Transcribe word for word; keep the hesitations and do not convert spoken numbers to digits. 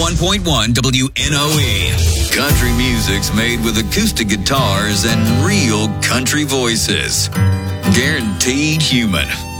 one point one W N O E. Country music's made with acoustic guitars and real country voices. Guaranteed human.